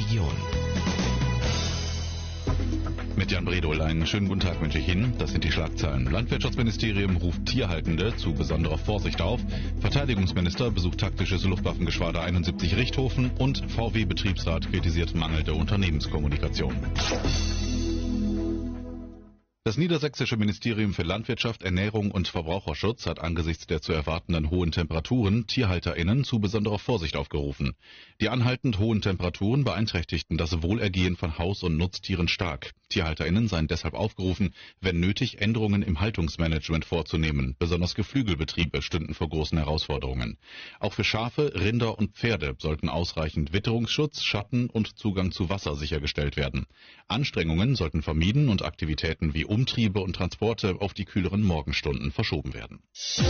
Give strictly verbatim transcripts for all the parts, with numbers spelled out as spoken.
Region. Mit Jan Bredol einen schönen guten Tag wünsche ich Ihnen. Das sind die Schlagzeilen. Landwirtschaftsministerium ruft Tierhaltende zu besonderer Vorsicht auf. Verteidigungsminister besucht taktisches Luftwaffengeschwader einundsiebzig Richthofen und V W-Betriebsrat kritisiert mangelnde Unternehmenskommunikation. Das niedersächsische Ministerium für Landwirtschaft, Ernährung und Verbraucherschutz hat angesichts der zu erwartenden hohen Temperaturen TierhalterInnen zu besonderer Vorsicht aufgerufen. Die anhaltend hohen Temperaturen beeinträchtigten das Wohlergehen von Haus- und Nutztieren stark. TierhalterInnen seien deshalb aufgerufen, wenn nötig, Änderungen im Haltungsmanagement vorzunehmen. Besonders Geflügelbetriebe stünden vor großen Herausforderungen. Auch für Schafe, Rinder und Pferde sollten ausreichend Witterungsschutz, Schatten und Zugang zu Wasser sichergestellt werden. Anstrengungen sollten vermieden und Aktivitäten wie Umtriebe und Transporte auf die kühleren Morgenstunden verschoben werden.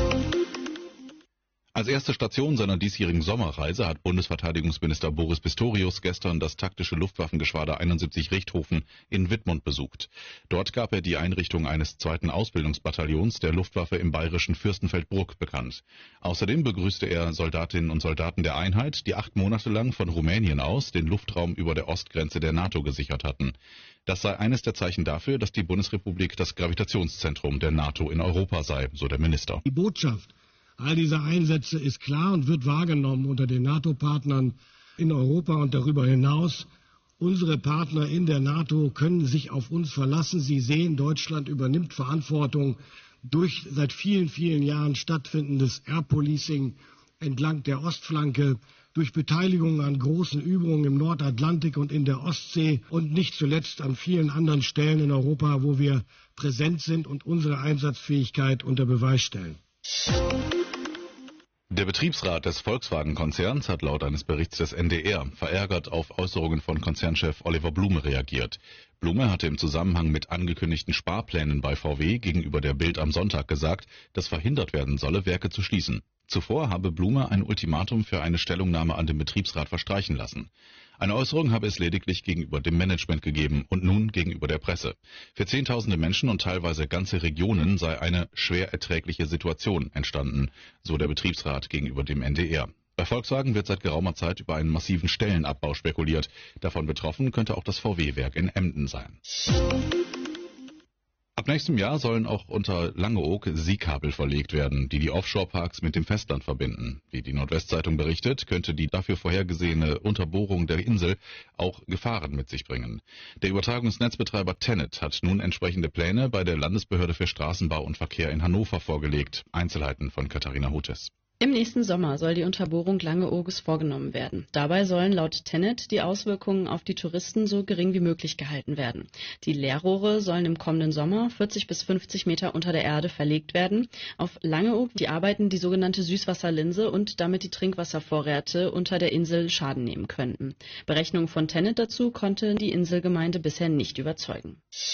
Als erste Station seiner diesjährigen Sommerreise hat Bundesverteidigungsminister Boris Pistorius gestern das taktische Luftwaffengeschwader einundsiebzig Richthofen in Wittmund besucht. Dort gab er die Einrichtung eines zweiten Ausbildungsbataillons der Luftwaffe im bayerischen Fürstenfeldbruck bekannt. Außerdem begrüßte er Soldatinnen und Soldaten der Einheit, die acht Monate lang von Rumänien aus den Luftraum über der Ostgrenze der NATO gesichert hatten. Das sei eines der Zeichen dafür, dass die Bundesrepublik das Gravitationszentrum der NATO in Europa sei, so der Minister. Die Botschaft all dieser Einsätze ist klar und wird wahrgenommen unter den NATO-Partnern in Europa und darüber hinaus. Unsere Partner in der NATO können sich auf uns verlassen. Sie sehen, Deutschland übernimmt Verantwortung durch seit vielen, vielen Jahren stattfindendes Air Policing entlang der Ostflanke, durch Beteiligung an großen Übungen im Nordatlantik und in der Ostsee und nicht zuletzt an vielen anderen Stellen in Europa, wo wir präsent sind und unsere Einsatzfähigkeit unter Beweis stellen. Der Betriebsrat des Volkswagen-Konzerns hat laut eines Berichts des N D R verärgert auf Äußerungen von Konzernchef Oliver Blume reagiert. Blume hatte im Zusammenhang mit angekündigten Sparplänen bei V W gegenüber der Bild am Sonntag gesagt, dass verhindert werden solle, Werke zu schließen. Zuvor habe Blume ein Ultimatum für eine Stellungnahme an den Betriebsrat verstreichen lassen. Eine Äußerung habe es lediglich gegenüber dem Management gegeben und nun gegenüber der Presse. Für Zehntausende Menschen und teilweise ganze Regionen sei eine schwer erträgliche Situation entstanden, so der Betriebsrat gegenüber dem N D R. Bei Volkswagen wird seit geraumer Zeit über einen massiven Stellenabbau spekuliert. Davon betroffen könnte auch das V W-Werk in Emden sein. Ab nächstem Jahr sollen auch unter Langeoog Seekabel verlegt werden, die die Offshore-Parks mit dem Festland verbinden. Wie die Nordwestzeitung berichtet, könnte die dafür vorhergesehene Unterbohrung der Insel auch Gefahren mit sich bringen. Der Übertragungsnetzbetreiber TenneT hat nun entsprechende Pläne bei der Landesbehörde für Straßenbau und Verkehr in Hannover vorgelegt. Einzelheiten von Katharina Hutes. Im nächsten Sommer soll die Unterbohrung Langeooges vorgenommen werden. Dabei sollen laut TenneT die Auswirkungen auf die Touristen so gering wie möglich gehalten werden. Die Leerrohre sollen im kommenden Sommer vierzig bis fünfzig Meter unter der Erde verlegt werden. Auf Langeoog die Arbeiten die sogenannte Süßwasserlinse und damit die Trinkwasservorräte unter der Insel Schaden nehmen könnten. Berechnungen von TenneT dazu konnte die Inselgemeinde bisher nicht überzeugen.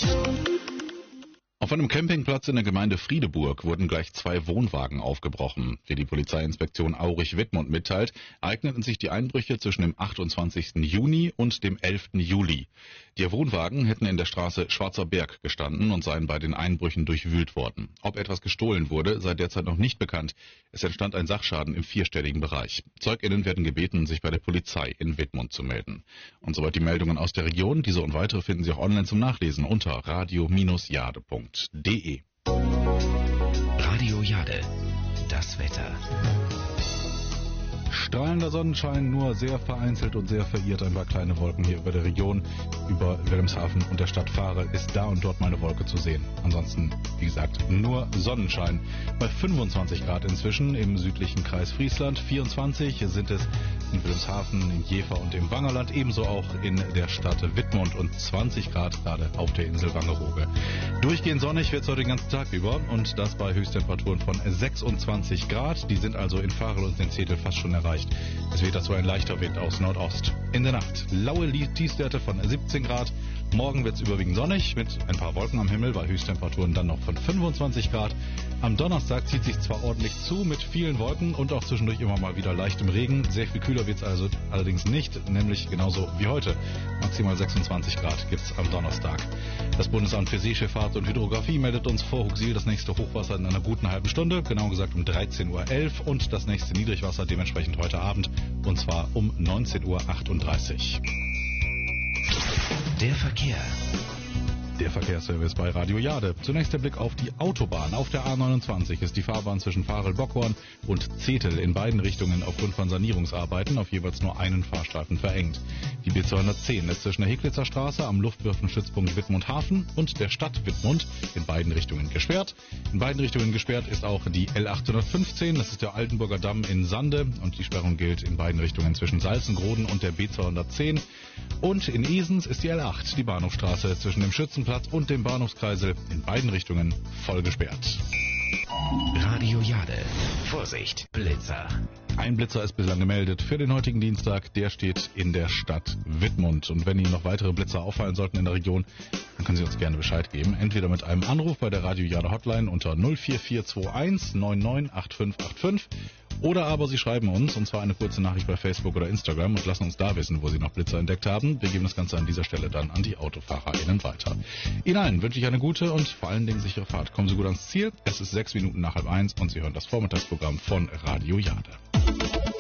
Auf einem Campingplatz in der Gemeinde Friedeburg wurden gleich zwei Wohnwagen aufgebrochen. Wie die Polizeiinspektion Aurich-Wittmund mitteilt, eigneten sich die Einbrüche zwischen dem achtundzwanzigsten Juni und dem elften Juli. Die Wohnwagen hätten in der Straße Schwarzer Berg gestanden und seien bei den Einbrüchen durchwühlt worden. Ob etwas gestohlen wurde, sei derzeit noch nicht bekannt. Es entstand ein Sachschaden im vierstelligen Bereich. ZeugInnen werden gebeten, sich bei der Polizei in Wittmund zu melden. Und soweit die Meldungen aus der Region. Diese und weitere finden Sie auch online zum Nachlesen unter radio Bindestrich jade Punkt de. Radio Jade, das Wetter. Strahlender Sonnenschein, nur sehr vereinzelt und sehr verirrt ein paar kleine Wolken hier über der Region. Über Wilhelmshaven und der Stadt Fahre ist da und dort mal eine Wolke zu sehen. Ansonsten, wie gesagt, nur Sonnenschein. Bei fünfundzwanzig Grad inzwischen im südlichen Kreis Friesland. vierundzwanzig sind es in Wilhelmshaven, in Jever und im Wangerland. Ebenso auch in der Stadt Wittmund und zwanzig Grad gerade auf der Insel Wangerooge. Durchgehend sonnig wird es heute den ganzen Tag über und das bei Höchsttemperaturen von sechsundzwanzig Grad. Die sind also in Farel und in Zetel fast schon erreicht. Es weht dazu ein leichter Wind aus Nordost. In der Nacht laue Tiefstwerte von siebzehn Grad. Morgen wird es überwiegend sonnig mit ein paar Wolken am Himmel, bei Höchsttemperaturen dann noch von fünfundzwanzig Grad. Am Donnerstag zieht sich zwar ordentlich zu mit vielen Wolken und auch zwischendurch immer mal wieder leichtem Regen. Sehr viel kühler wird es also allerdings nicht, nämlich genauso wie heute. Maximal sechsundzwanzig Grad gibt es am Donnerstag. Das Bundesamt für Seeschifffahrt und Hydrographie meldet uns vor Huxil das nächste Hochwasser in einer guten halben Stunde, genau gesagt um dreizehn Uhr elf und das nächste Niedrigwasser dementsprechend heute Abend und zwar um neunzehn Uhr achtunddreißig. Der Verkehr. Der Verkehrsservice bei Radio Jade. Zunächst der Blick auf die Autobahn. Auf der A neunundzwanzig ist die Fahrbahn zwischen Varel-Bockhorn und Zetel in beiden Richtungen aufgrund von Sanierungsarbeiten auf jeweils nur einen Fahrstreifen verengt. Die B zweihundertzehn ist zwischen der Heglitzer Straße am Luftwaffenstützpunkt Wittmund-Hafen und der Stadt Wittmund in beiden Richtungen gesperrt. In beiden Richtungen gesperrt ist auch die L achthundertfünfzehn, das ist der Altenburger Damm in Sande, und die Sperrung gilt in beiden Richtungen zwischen Salzengroden und der B zweihundertzehn. Und in Esens ist die L acht, die Bahnhofstraße zwischen dem Schützenplatz und dem Bahnhofskreisel, in beiden Richtungen voll gesperrt. Radio Jade. Vorsicht, Blitzer. Ein Blitzer ist bislang gemeldet für den heutigen Dienstag. Der steht in der Stadt Wittmund. Und wenn Ihnen noch weitere Blitzer auffallen sollten in der Region, dann können Sie uns gerne Bescheid geben. Entweder mit einem Anruf bei der Radio Jade Hotline unter null vier vier zwei eins neun neun acht fünf acht fünf oder aber Sie schreiben uns, und zwar eine kurze Nachricht bei Facebook oder Instagram, und lassen uns da wissen, wo Sie noch Blitzer entdeckt haben. Wir geben das Ganze an dieser Stelle dann an die AutofahrerInnen weiter. Ihnen allen wünsche ich eine gute und vor allen Dingen sichere Fahrt. Kommen Sie gut ans Ziel. Es ist sechs Minuten nach halb eins und Sie hören das Vormittagsprogramm von Radio Jade.